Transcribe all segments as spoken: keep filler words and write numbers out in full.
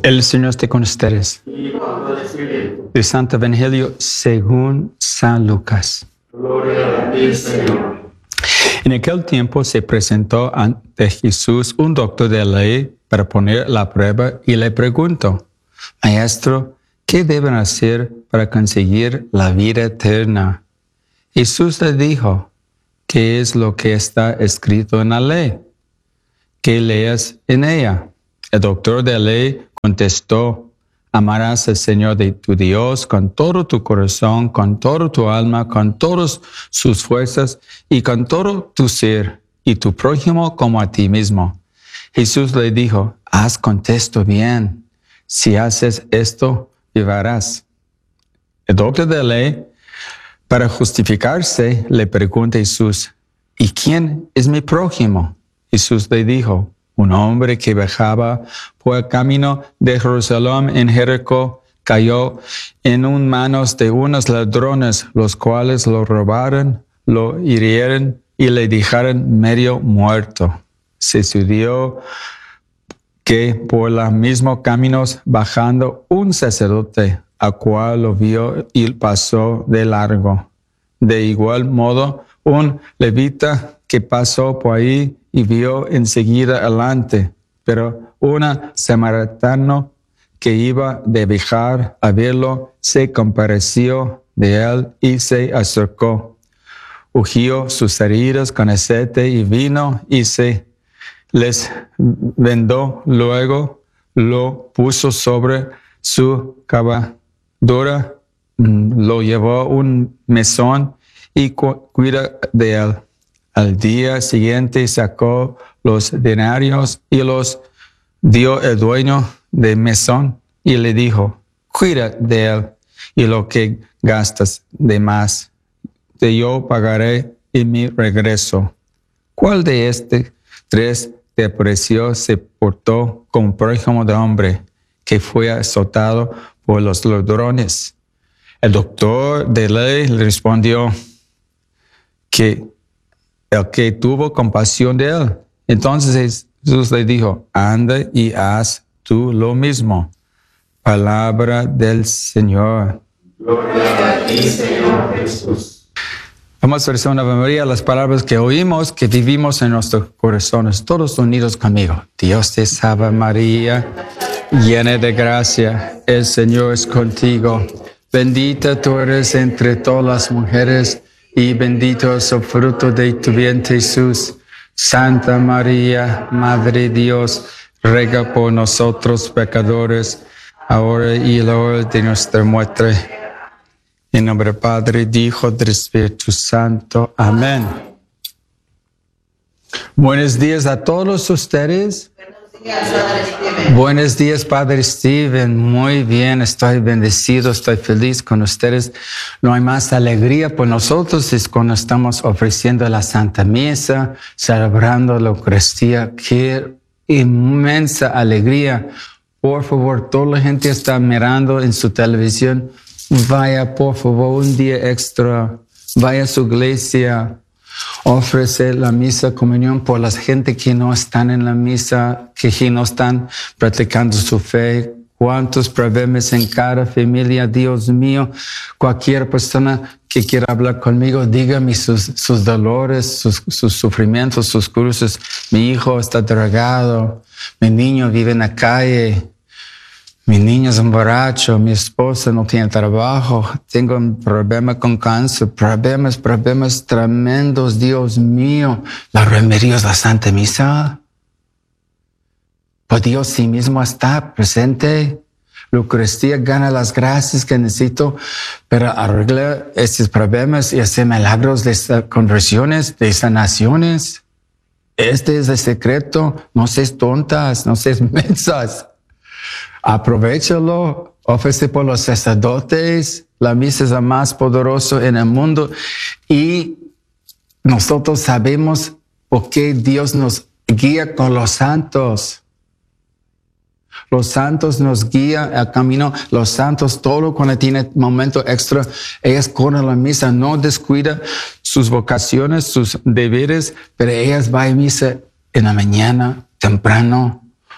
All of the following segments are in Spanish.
El Señor esté con ustedes. El Santo Evangelio según San Lucas. Gloria a ti, Señor. En aquel tiempo se presentó ante Jesús un doctor de la ley para poner la prueba y le preguntó: Maestro, ¿qué deben hacer para conseguir la vida eterna? Jesús le dijo: ¿Qué es lo que está escrito en la ley? ¿Qué lees en ella? El doctor de la ley contestó: Amarás al Señor de tu Dios con todo tu corazón, con toda tu alma, con todas sus fuerzas y con todo tu ser, y tu prójimo como a ti mismo. Jesús le dijo: Has contestado bien. Si haces esto, vivirás. El doctor de la ley, para justificarse, le pregunta a Jesús: ¿Y quién es mi prójimo? Jesús le dijo: Un hombre que bajaba por el camino de Jerusalén en Jericó cayó en un manos de unos ladrones, los cuales lo robaron, lo hirieron y le dejaron medio muerto. Se sucedió que por los mismos caminos bajando un sacerdote, a cual lo vio y pasó de largo. De igual modo, un levita que pasó por ahí y vio enseguida adelante, pero una samaritana que iba de viajar a verlo se compadeció de él y se acercó. Ungió sus heridas con aceite y vino y se les vendó, luego lo puso sobre su cabadura, lo llevó a un mesón y cu- cuida de él. Al día siguiente sacó los denarios y los dio el dueño del mesón y le dijo: Cuida de él, y lo que gastas de más, te yo pagaré en mi regreso. ¿Cuál de estos tres te pareció se portó como prójimo de hombre que fue azotado por los ladrones? El doctor de ley le respondió que el que tuvo compasión de él. Entonces Jesús le dijo: Anda y haz tú lo mismo. Palabra del Señor. Gloria a ti, Señor Jesús. Vamos a rezar una Ave María, las palabras que oímos, que vivimos en nuestros corazones, todos unidos conmigo. Dios te salve María, llena de gracia, el Señor es contigo. Bendita tú eres entre todas las mujeres, y bendito es el fruto de tu vientre, Jesús. Santa María, Madre de Dios, ruega por nosotros pecadores, ahora y en la hora de nuestra muerte. En nombre del Padre, del Hijo, del Espíritu Santo. Amén. Buenos días a todos ustedes. Buenos días, Padre Steven. Muy bien, estoy bendecido, estoy feliz con ustedes. No hay más alegría por nosotros es cuando estamos ofreciendo la Santa Misa, celebrando la Eucaristía. Qué inmensa alegría. Por favor, toda la gente está mirando en su televisión. Vaya, por favor, un día extra. Vaya a su iglesia. Ofrece la misa comunión por la gente que no están en la misa, que no están practicando su fe. Cuántos problemas en cada familia, Dios mío. Cualquier persona que quiera hablar conmigo, dígame sus, sus dolores, sus, sus sufrimientos, sus cruces. Mi hijo está drogado, mi niño vive en la calle, mi niño es un borracho, mi esposa no tiene trabajo, tengo un problema con cáncer, problemas, problemas tremendos, Dios mío. La remedio es la Santa Misa. Pues Dios sí mismo está presente. La Eucaristía gana las gracias que necesito para arreglar estos problemas y hacer milagros de conversiones, de sanaciones. Este es el secreto. No seas tontas, no seas mensas. Aprovechalo, ofrece por los sacerdotes. La misa es la más poderosa en el mundo y nosotros sabemos por qué Dios nos guía con los santos. Los santos nos guían al camino. Los santos, todo cuando tiene momento extra, ellas corren a la misa, no descuida sus vocaciones, sus deberes, pero ellas van a misa en la mañana, temprano,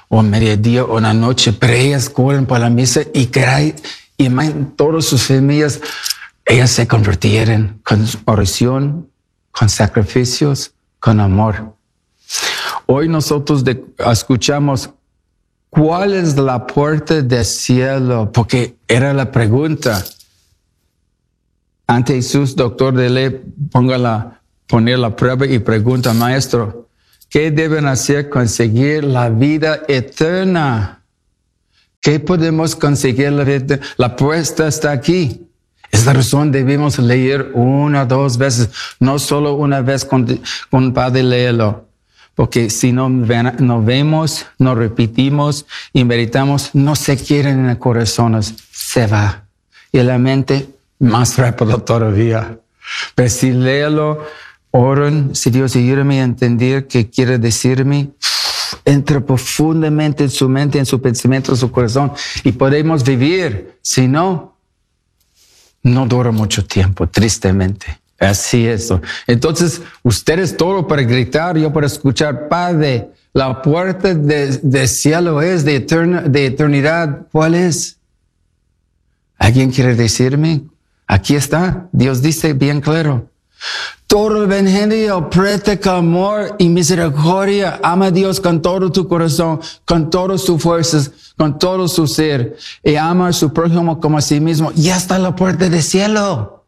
o mediodía o en la noche, pero ellas corren para la misa y caray, y todas sus familias, ellas se convirtieron con oración, con sacrificios, con amor. Hoy nosotros de, escuchamos cuál es la puerta del cielo, porque era la pregunta. Ante Jesús, doctor de ley, ponga la, poner la prueba y pregunta, maestro, ¿qué deben hacer conseguir la vida eterna? ¿Qué podemos conseguir la vida eterna? La puerta está aquí. Es la razón debemos leer una o dos veces, no solo una vez con, con Padre léelo. Porque si no, no vemos, no repetimos y meditamos, no se quieren en el corazón, se va. Y la mente más rápido todavía. Pero si léelo, oren, si Dios ayúdame a entender qué quiere decirme, entra profundamente en su mente, en su pensamiento, en su corazón y podemos vivir. Si no, no dura mucho tiempo, tristemente. Así es. Entonces, ustedes todo para gritar, yo para escuchar, Padre, la puerta del de cielo es de, eterna, de eternidad. ¿Cuál es? ¿Alguien quiere decirme? Aquí está. Dios dice bien claro. Todo el evangelio practica amor y misericordia. Ama a Dios con todo tu corazón, con todas tus fuerzas, con todo su ser. Y ama a su prójimo como a sí mismo. Ya está la puerta del cielo.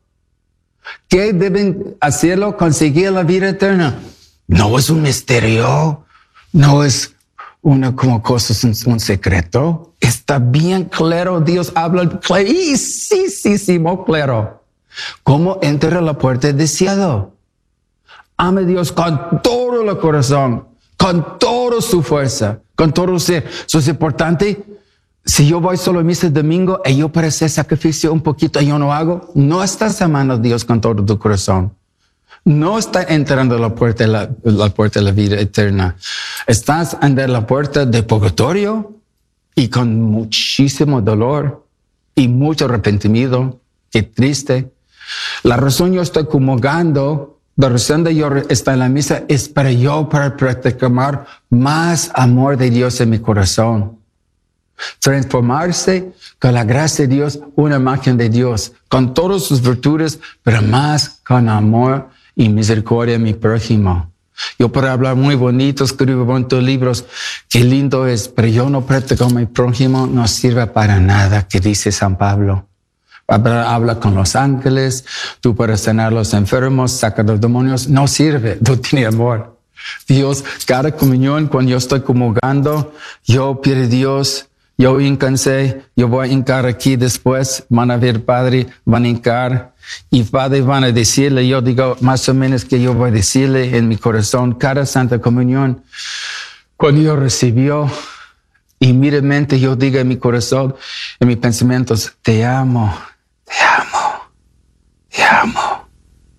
¿Qué deben hacerlo? Conseguir la vida eterna. No es un misterio. No es una como cosa, un secreto. Está bien claro. Dios habla clarísimo, claro. ¿Cómo entra a la puerta del cielo? Ame a Dios con todo el corazón, con toda su fuerza, con todo su ser. Eso es importante. Si yo voy solo a misa el domingo y yo para hacer sacrificio un poquito y yo no hago, no estás amando a Dios con todo tu corazón. No estás entrando a la puerta de la, la puerta de la vida eterna. Estás en la puerta del purgatorio y con muchísimo dolor y mucho arrepentimiento. Qué triste. La razón yo estoy comulgando, la razón de yo estar en la misa es para yo, para practicar más amor de Dios en mi corazón. Transformarse con la gracia de Dios, una imagen de Dios, con todas sus virtudes, pero más con amor y misericordia en mi prójimo. Yo puedo hablar muy bonito, escribo bonitos libros, qué lindo es, pero yo no practico a mi prójimo, no sirve para nada, que dice San Pablo. Habla con los ángeles, tú puedes sanar a los enfermos, sacar los demonios, no sirve, no tiene amor. Dios, cada comunión, cuando yo estoy comulgando, yo pido a Dios, yo hincansé, yo voy a hincar aquí después, van a ver Padre, van a hincar, y Padre van a decirle, yo digo más o menos que yo voy a decirle en mi corazón, cada Santa Comunión, cuando yo recibió, inmediatamente yo digo en mi corazón, en mis pensamientos, te amo. Te amo, te amo.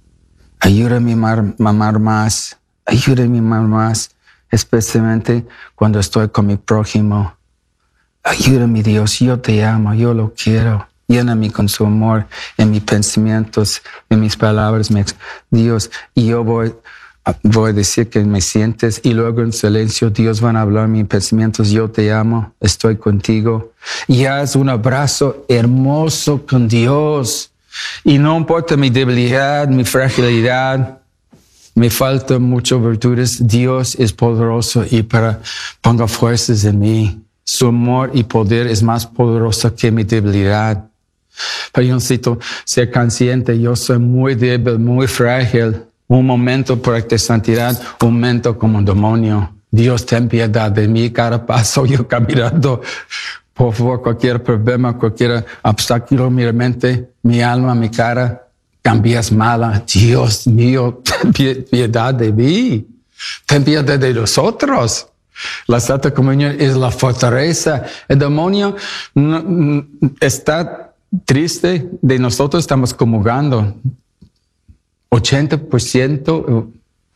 Ayúdame a amar más, ayúdame a amar más, especialmente cuando estoy con mi prójimo. Ayúdame, Dios, yo te amo, yo lo quiero. Lléname con su amor en mis pensamientos, en mis palabras, Dios. Y yo voy, voy a decir que me sientes y luego en silencio Dios va a hablar mis pensamientos. Yo te amo, estoy contigo. Y haz un abrazo hermoso con Dios. Y no importa mi debilidad, mi fragilidad, me faltan muchas virtudes. Dios es poderoso y para ponga fuerzas en mí. Su amor y poder es más poderoso que mi debilidad. Pero yo necesito ser consciente, yo soy muy débil, muy frágil. Un momento por acto de santidad, un momento como un demonio. Dios, ten piedad de mí, cada paso yo caminando. Por favor, cualquier problema, cualquier obstáculo, mi mente, mi alma, mi cara, cambias mala. Dios mío, ten piedad de mí. Ten piedad de nosotros. La Santa Comunión es la fortaleza. El demonio no, está triste de nosotros, estamos comulgando. ochenta por ciento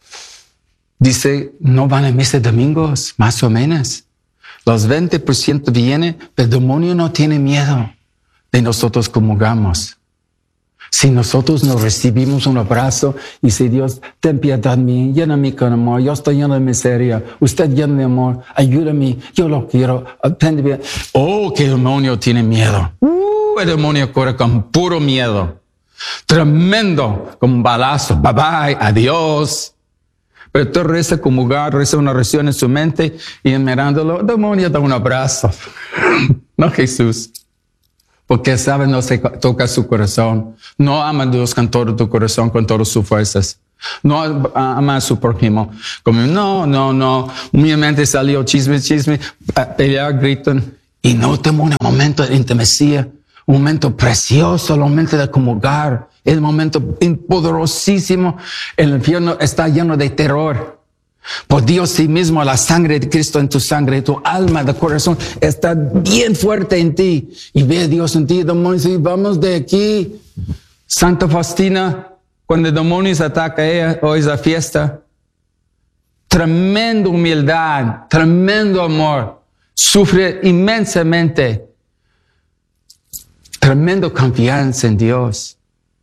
dice no van a misa domingos, más o menos. Los veinte por ciento vienen, pero el demonio no tiene miedo de nosotros comulgamos. Si nosotros no recibimos un abrazo y si Dios, ten piedad de mí, lléname con amor, yo estoy lleno de miseria, usted lleno de amor, ayúdame, yo lo quiero, ten piedad. Oh, que el demonio tiene miedo. Uh, el demonio corre con puro miedo. Tremendo, como un balazo, bye bye, adiós. Pero tú reza como lugar, reza una oración en su mente y mirándolo, el demonio da un abrazo. No Jesús. Porque sabe, no se toca su corazón. No ama a Dios con todo tu corazón, con todas sus fuerzas. No ama a su prójimo. Como, no, no, no. Mi mente salió chisme, chisme, pelear, gritan. Y no tengo un momento de intimidad, un momento precioso, el momento de comulgar, el momento poderosísimo. El infierno está lleno de terror. Por Dios sí mismo, la sangre de Cristo en tu sangre, tu alma, de corazón, está bien fuerte en ti. Y ve a Dios en ti, demonios, y vamos de aquí. Santa Faustina, cuando el demonio ataca a ella, hoy es la fiesta. Tremenda humildad, tremendo amor. Sufre inmensamente. Tremenda confianza en Dios.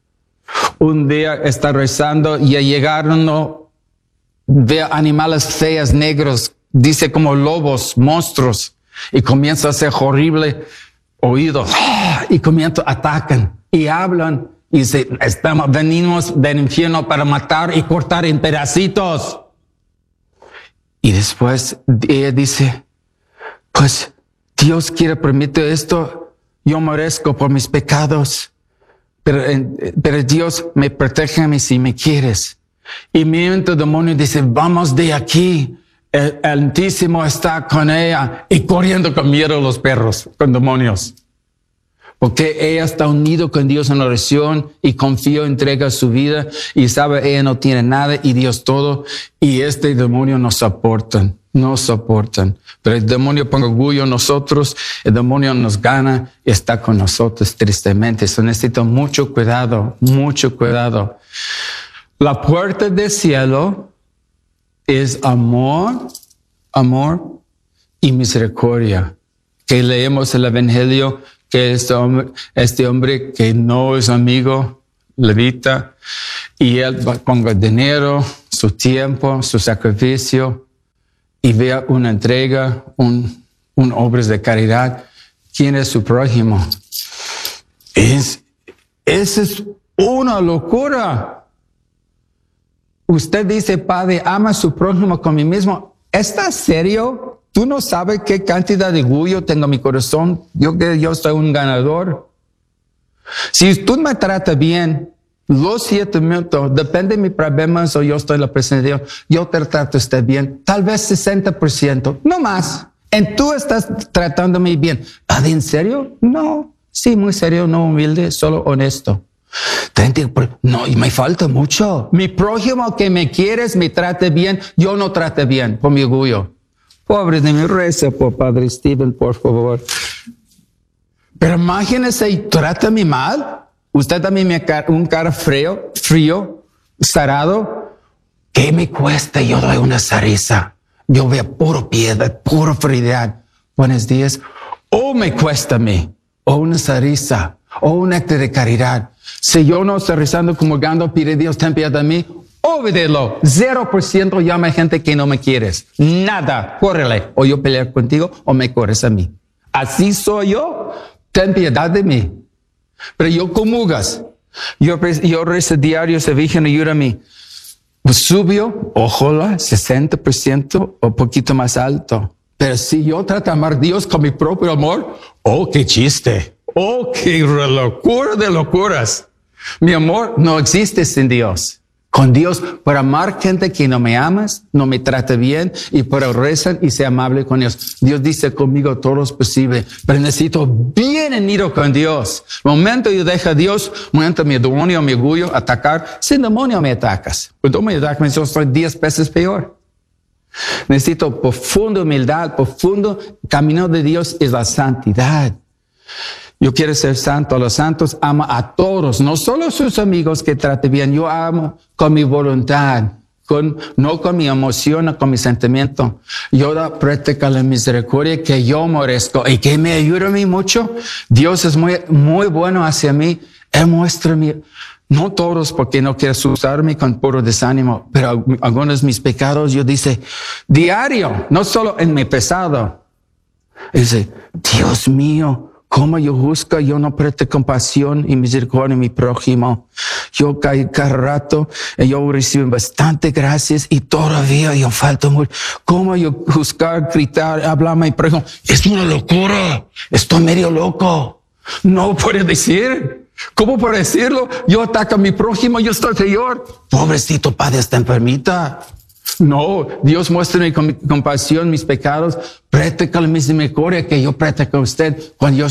Un día está rezando y llegaron, no, ve animales feos, negros, dice como lobos, monstruos, y comienza a hacer horrible oído, y comienza, atacan, y hablan, y dice, estamos, venimos del infierno para matar y cortar en pedacitos. Y después ella dice, pues Dios quiere permitir esto, yo merezco por mis pecados, pero, pero Dios me protege a mí si me quieres. Y mientras el demonio dice, vamos de aquí, el, el Altísimo está con ella y corriendo con miedo a los perros, con demonios. Porque ella está unida con Dios en oración y confía, entrega su vida y sabe, ella no tiene nada y Dios todo. Y este demonio nos soportan, nos soportan. Pero el demonio pone orgullo en nosotros, el demonio nos gana y está con nosotros tristemente. Eso necesita mucho cuidado, mucho cuidado. La puerta del cielo es amor, amor y misericordia. Que leemos el Evangelio, que este hombre, este hombre que no es amigo, levita, y él ponga dinero, su tiempo, su sacrificio, y vea una entrega, un, un obras de caridad. ¿Quién es su prójimo? Es, esa es una locura. Usted dice, Padre, ama a su prójimo como a mí mismo. ¿Estás serio? ¿Tú no sabes qué cantidad de orgullo tengo en mi corazón? Yo que yo soy un ganador. Si tú me tratas bien, los siete minutos, depende de mis problemas o yo estoy en la presencia de Dios, yo te trato usted bien. Tal vez sesenta por ciento, no más. Y tú estás tratándome bien. ¿Ah, en serio? No. Sí, muy serio, no humilde, solo honesto. No, y me falta mucho. Mi prójimo que me quieres, me trate bien, yo no trate bien, por mi orgullo. Pobre de mi reza, por Padre Steven, por favor. Pero imagínese, trátame mal. Usted también me cara, un cara frío, frío, cerrado. ¿Qué me cuesta? Yo doy una sonrisa. Yo veo puro piedad, pura frialdad. Buenos días. O me cuesta a mí, o una sonrisa, o un acto de caridad. Si yo no estoy rezando, comulgando, pide Dios, ten piedad de mí, olvídelo. Cero por ciento llama a gente que no me quieres. Nada. Córrele. O yo pelear contigo, o me corres a mí. Así soy yo. Ten piedad de mí. Pero yo comulgas. Yo, yo rezo diario, se Virgen, ayúdame. Pues subió, ojalá, sesenta por ciento o poquito más alto. Pero si yo trato de amar a Dios con mi propio amor, oh, qué chiste. Oh, qué locura de locuras. Mi amor no existe sin Dios. Con Dios, para amar gente que no me amas, no me trata bien, y para rezar y ser amable con Dios. Dios dice conmigo todo es posible, pero necesito bien unido con Dios. Momento yo dejo a Dios, momento mi demonio, mi orgullo, atacar. Sin demonio me atacas. Cuando me atacas, yo soy diez veces peor. Necesito profunda humildad, profundo camino de Dios es la santidad. Yo quiero ser santo. A los santos amo a todos, no solo a sus amigos que trate bien. Yo amo con mi voluntad, con, no con mi emoción o con mi sentimiento. Yo da práctica la misericordia que yo merezco y que me ayuda a mí mucho. Dios es muy, muy bueno hacia mí. Él muestra mi, no todos porque no quiero asustarme con puro desánimo, pero algunos de mis pecados yo dice diario, no solo en mi pasado. Dice, Dios mío, cómo yo juzgo, yo no presto compasión y misericordia a mi prójimo. Yo caí cada rato y yo recibo bastante gracias y todavía yo falto mucho. ¿Cómo yo juzgar, gritar, hablar a mi prójimo? Es una locura. Estoy medio loco. No puedo decir. ¿Cómo puedo decirlo? Yo ataco a mi prójimo, yo estoy peor. Pobrecito padre, está enfermita. No, Dios muestra mi compasión, mis pecados. Practica la misericordia que yo practico a usted cuando yo